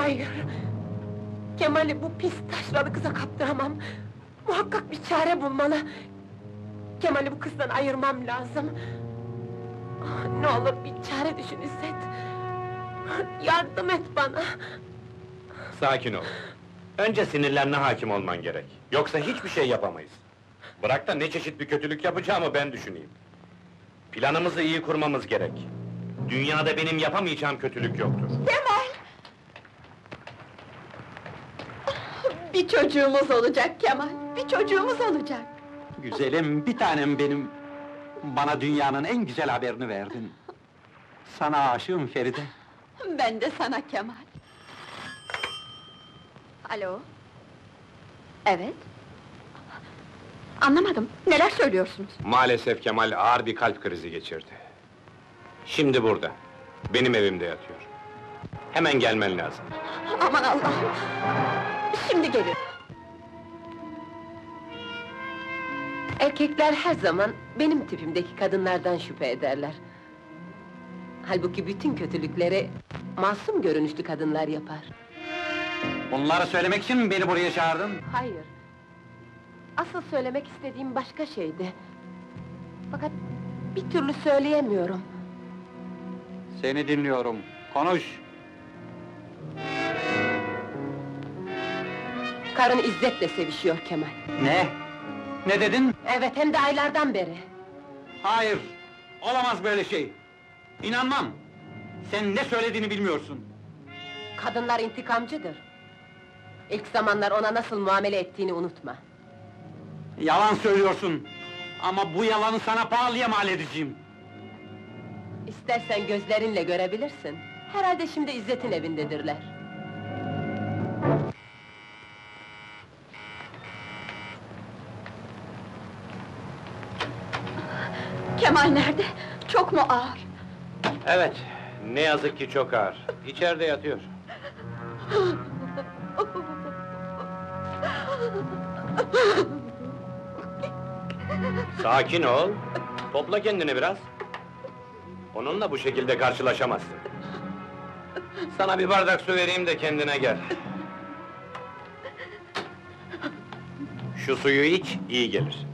Hayır! Kemal'i bu pis taşralı kıza kaptıramam! Muhakkak bir çare bulmalı! Kemal'i bu kızdan ayırmam lazım! Ah, ne olur bir çare düşün İzzet! Yardım et bana! Sakin ol. Önce sinirlerine hakim olman gerek. Yoksa hiçbir şey yapamayız. Bırak da ne çeşit bir kötülük yapacağımı ben düşüneyim. Planımızı iyi kurmamız gerek. Dünyada benim yapamayacağım kötülük yoktur. Kemal! Bir çocuğumuz olacak Kemal, bir çocuğumuz olacak! Güzelim, bir tanem benim! Bana dünyanın en güzel haberini verdin. Sana aşığım Feride. Ben de sana Kemal! Alo? Evet? Anlamadım, neler söylüyorsunuz? Maalesef Kemal ağır bir kalp krizi geçirdi. Şimdi burada. Benim evimde yatıyor. Hemen gelmen lazım. Aman Allah'ım! Şimdi gelin! Erkekler her zaman benim tipimdeki kadınlardan şüphe ederler. Halbuki bütün kötülükleri masum görünüşlü kadınlar yapar. Bunları söylemek için mi beni buraya çağırdın? Hayır. Asıl söylemek istediğim başka şeydi. Fakat bir türlü söyleyemiyorum. Seni dinliyorum, konuş! Karın İzzet'le sevişiyor Kemal. Ne? Ne dedin? Evet, hem de aylardan beri. Hayır! Olamaz böyle şey! İnanmam! Sen ne söylediğini bilmiyorsun! Kadınlar intikamcıdır. İlk zamanlar ona nasıl muamele ettiğini unutma. Yalan söylüyorsun! Ama bu yalanı sana pahalıya mal edeceğim! İstersen gözlerinle görebilirsin. Herhalde şimdi İzzet'in evindedirler. Kemal nerede? Çok mu ağır? Evet, ne yazık ki çok ağır. İçeride yatıyor. Sakin ol. Topla kendini biraz. Onunla bu şekilde karşılaşamazsın. Sana bir bardak su vereyim de kendine gel. Şu suyu iç, iyi gelir.